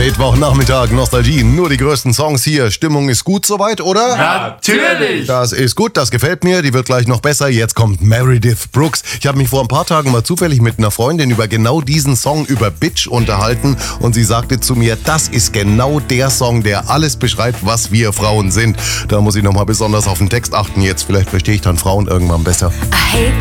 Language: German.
Mittwochnachmittag, Nostalgie, nur die größten Songs hier. Stimmung ist gut soweit, oder? Natürlich! Das ist gut, das gefällt mir, die wird gleich noch besser. Jetzt kommt Meredith Brooks. Ich habe mich vor ein paar Tagen mal zufällig mit einer Freundin über genau diesen Song, über Bitch, unterhalten. Und sie sagte zu mir, das ist genau der Song, der alles beschreibt, was wir Frauen sind. Da muss ich nochmal besonders auf den Text achten jetzt. Vielleicht verstehe ich dann Frauen irgendwann besser. I hate